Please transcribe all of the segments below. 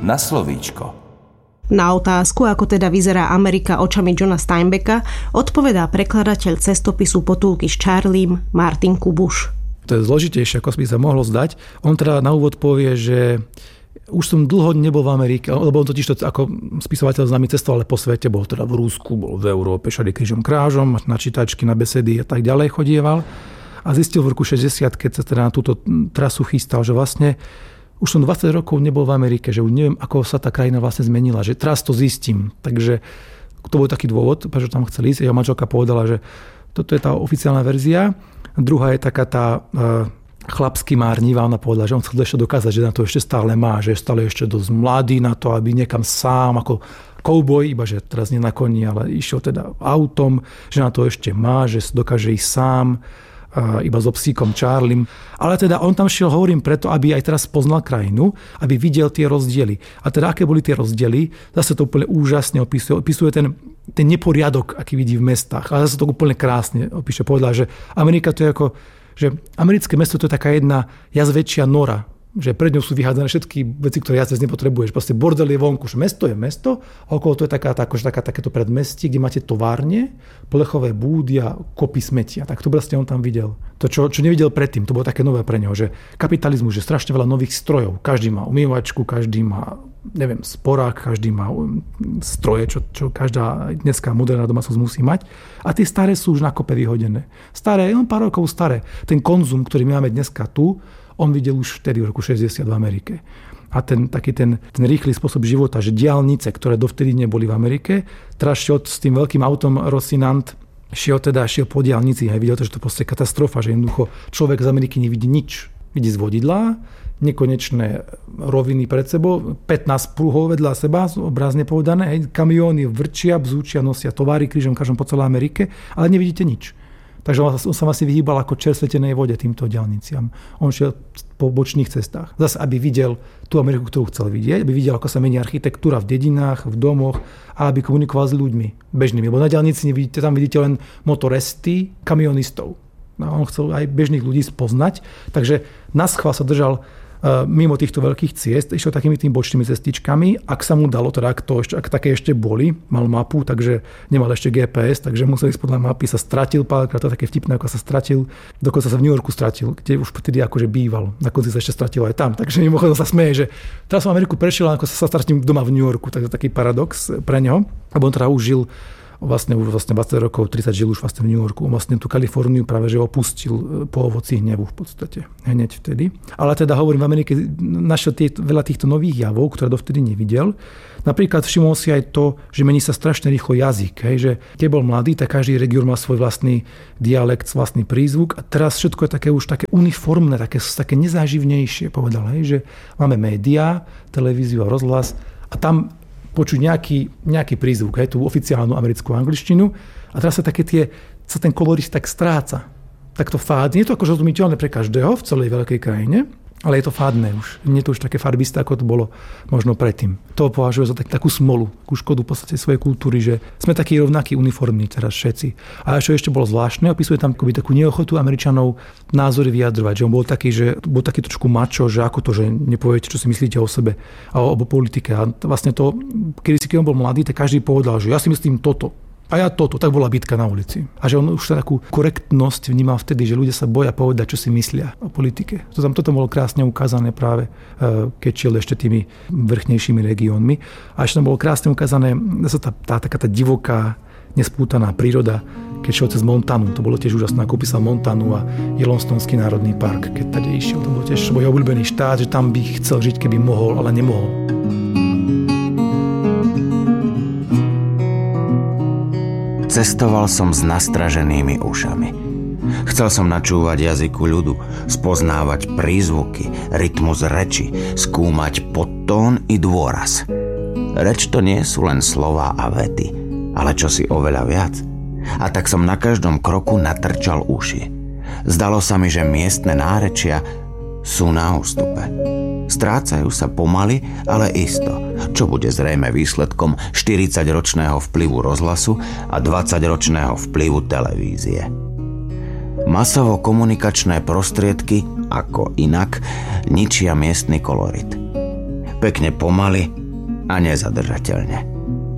na slovíčko. Na otázku, ako teda vyzerá Amerika očami Johna Steinbecka, odpovedá prekladateľ cestopisu Potulky s Charliem Martin Kubuš. To je zložitejšie, ako by sa mohlo zdať. On teda na úvod povie, že už som dlho nebol v Amerike, lebo on totiž to ako spisovateľ s nami cestoval po svete, bol teda v Rusku, bol v Európe, všade krížom krážom, na čítačky, na besedy a tak ďalej chodieval. A zistil v roku 60, keď sa teda na túto trasu chystal, že vlastne už som 20 rokov nebol v Amerike, že už neviem, ako sa tá krajina vlastne zmenila, že teraz to zistím. Takže to bol taký dôvod, prečo tam chcel ísť. Jeho manželka povedala, že toto je tá oficiálna verzia. Druhá je taká tá chlapský márnivá. Ona povedala, že on chcel ešte dokázať, že na to ešte stále má, že je stále ešte dosť mladý na to, aby niekam sám ako kouboj, iba že teraz nie na koni, ale išiel teda autom, že na to ešte má, že dokáže ísť sám, iba so psíkom Charliem. Ale teda on tam šiel, hovorím, preto, aby aj teraz poznal krajinu, aby videl tie rozdiely. A teda aké boli tie rozdiely, zase to úplne úžasne opisuje. Opisuje ten neporiadok, aký vidí v mestách. Ale zase to úplne krásne opíše. Povedal, že Amerika to je ako, že americké mesto to je taká jedna jazvečia nora, že pred ňou sú vyhádzané všetky veci, ktoré jazvec nepotrebuješ. Proste bordel je vonku, že mesto je mesto, a okolo to je takéto predmestie, kde máte továrne, plechové búdy a kopy smetia. Tak to vlastne on tam videl. To, čo nevidel predtým, to bolo také nové pre neho, že kapitalizmus, že strašne veľa nových strojov. Každý má umývačku, každý má, neviem, sporák, každý má stroje, čo každá dneska moderná domácnosť musí mať. A tie staré sú už na kope vyhodené. Staré, len pár rokov staré. Ten konzum, ktorý máme dneska tu, on videl už vtedy v roku 60 v Amerike. A ten rýchly spôsob života, že diaľnice, ktoré dovtedy neboli v Amerike, teraz šiel s tým veľkým autom Rocinant, šiel po diaľnici a videl to, že to je katastrofa, že jednoducho človek z Ameriky nevidí nič. Vidí z vodidla, nekonečné roviny pred sebou, 15 pruhov vedľa seba, obrazne povedané, kamióny vrčia, bzúčia, nosia tovary krížom krážom po celej Amerike, ale nevidíte nič. Takže on sa vlastne vyhýbal ako čersvetenej vode týmto diaľniciam. On šiel po bočných cestách. Zase, aby videl tú Ameriku, ktorú chcel vidieť, aby videl, ako sa mení architektúra v dedinách, v domoch a aby komunikoval s ľuďmi bežnými. Lebo na diaľnici tam vidíte len motoresty, kamionistov. No, on chcel aj bežných ľudí spoznať, takže naschvál sa držal mimo týchto veľkých ciest, išiel takými tým bočnými cestičkami, ak sa mu dalo, teda ak také ešte boli, mal mapu, takže nemal ešte GPS, takže musel ísť podľa mapy, sa stratil párkrát, to také vtipné, ako sa stratil, dokonca sa v New Yorku stratil, kde už vtedy akože býval, na konci sa ešte stratil aj tam, takže mimochodom sa smeje, že teraz som v Ameriku prešiel, ako sa stratil doma v New Yorku, takže taký paradox pre neho, lebo on teda už žil vlastne 20 rokov, 30 žil už vlastne v New Yorku. On vlastne tú Kaliforniu práve že opustil po ovoci hnevu v podstate. Hneď vtedy. Ale teda hovorím, v Amerike našiel veľa týchto nových javov, ktoré dovtedy nevidel. Napríklad všimol si aj to, že mení sa strašne rýchlo jazyk. Hej, že keď bol mladý, tak každý región má svoj vlastný dialekt, vlastný prízvuk. A teraz všetko je také už také uniformné, také nezáživnejšie, povedal. Hej, že máme médiá, televíziu a rozhlas a tam počuť nejaký prízvuk, tú oficiálnu americkú angličtinu a teraz sa ten kolorit tak stráca. Tak to fádne. Je to akože rozumiteľné pre každého v celej veľkej krajine, ale je to fádne už. Nie je to už také farbisté, ako to bolo možno predtým. To považuje za takú smolu, takú škodu v podstate svojej kultúry, že sme takí rovnakí uniformní teraz všetci. A čo ešte bolo zvláštne, opisuje tam takú neochotu Američanov názory vyjadrovať, že on bol taký trošku mačo, že ako to, že nepoviete, čo si myslíte o sebe a o politike. A vlastne to, keď on bol mladý, tak každý povedal, že ja si myslím toto. A ja toto, tak bola bitka na ulici. A že on už takú korektnosť vnímal vtedy, že ľudia sa boja povedať, čo si myslia o politike. Toto bolo krásne ukázané práve, keď šiel ešte tými vrchnejšími regiónmi. A ešte tam bolo krásne ukázané taká tá divoká, nespútaná príroda, keď šiel cez Montanu. To bolo tiež úžasné, ako opísal Montanu a Yellowstonský národný park. Keď tady išiel, to bol tiež svoj obľúbený štát, že tam by chcel žiť, keby mohol, ale nemohol. Cestoval som s nastraženými ušami. Chcel som načúvať jazyku ľudu, spoznávať prízvuky, rytmus reči, skúmať podtón i dôraz. Reč to nie sú len slová a vety, ale čosi oveľa viac. A tak som na každom kroku natrčal uši. Zdalo sa mi, že miestne nárečia sú na ústupe. Strácajú sa pomaly, ale isto, čo bude zrejme výsledkom 40-ročného vplyvu rozhlasu a 20-ročného vplyvu televízie. Masovo-komunikačné prostriedky, ako inak, ničia miestny kolorit. Pekne pomaly a nezadržateľne.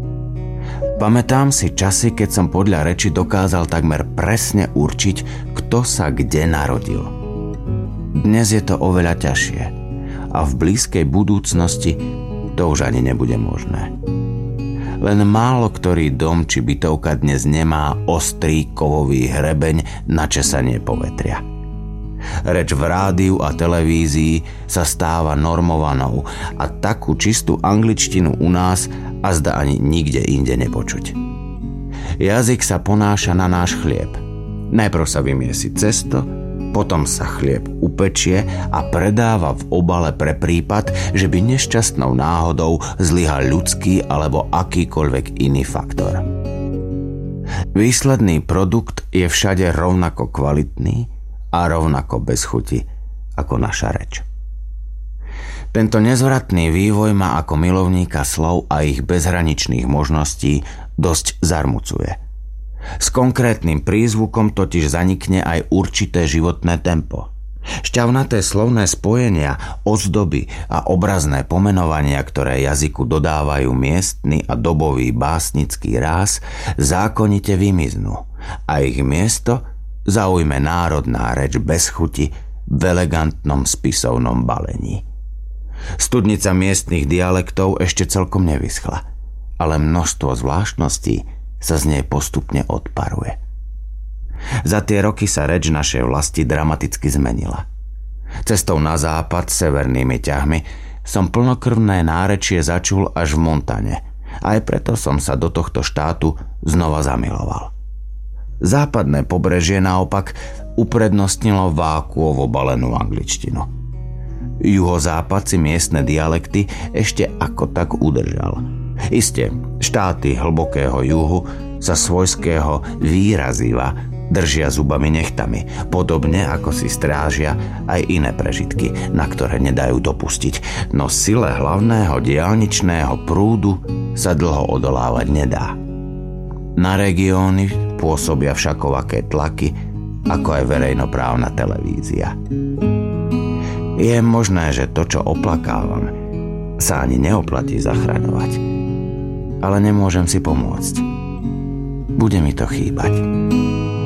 Pamätám si časy, keď som podľa reči dokázal takmer presne určiť, kto sa kde narodil. Dnes je to oveľa ťažšie a v blízkej budúcnosti to už ani nebude možné. Len málo ktorý dom či bytovka dnes nemá ostrý kovový hrebeň na česanie povetria. Reč v rádiu a televízii sa stáva normovanou a takú čistú angličtinu u nás azda ani nikde inde nepočuť. Jazyk sa ponáša na náš chlieb. Najprv sa vymiesi cesto, potom sa chlieb upečie a predáva v obale pre prípad, že by nešťastnou náhodou zlyhal ľudský alebo akýkoľvek iný faktor. Výsledný produkt je všade rovnako kvalitný a rovnako bez chuti ako naša reč. Tento nezvratný vývoj ma ako milovníka slov a ich bezhraničných možností dosť zarmucuje. S konkrétnym prízvukom totiž zanikne aj určité životné tempo. Šťavnaté slovné spojenia, ozdoby a obrazné pomenovania, ktoré jazyku dodávajú miestny a dobový básnický ráz, zákonite vymiznú a ich miesto zaujme národná reč bez chuti v elegantnom spisovnom balení. Studnica miestnych dialektov ešte celkom nevyschla, ale množstvo zvláštností sa z nej postupne odparuje. Za tie roky sa reč našej vlasti dramaticky zmenila. Cestou na západ severnými ťahmi som plnokrvné nárečie začul až v Montane. Aj preto som sa do tohto štátu znova zamiloval. Západné pobrežie naopak uprednostnilo vákuovo balenú angličtinu. Juhozápad si miestne dialekty ešte ako tak udržal. Isté, štáty hlbokého juhu sa svojského výraziva držia zubami nechtami, podobne ako si strážia aj iné prežitky, na ktoré nedajú dopustiť, no sile hlavného diaľničného prúdu sa dlho odolávať nedá. Na regióny pôsobia všakovaké tlaky, ako aj verejnoprávna televízia. Je možné, že to, čo oplakávam, sa ani neoplatí zachraňovať, ale nemôžem si pomôcť. Bude mi to chýbať.